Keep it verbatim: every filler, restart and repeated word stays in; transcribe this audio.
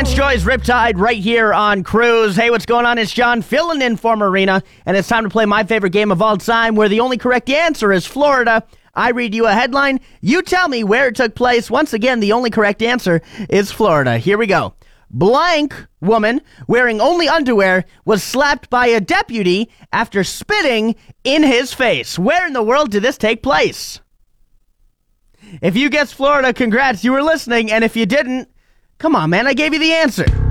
Lance Joy's Riptide right here on Cruise. Hey, what's going on? It's John filling in for Marina, and it's time to play my favorite game of all time where the only correct answer is Florida. I read you a headline. You tell me where it took place. Once again, the only correct answer is Florida. Here we go. Blank woman wearing only underwear was slapped by a deputy after spitting in his face. Where in the world did this take place? If you guessed Florida, congrats, you were listening. And if you didn't, come on, man, I gave you the answer.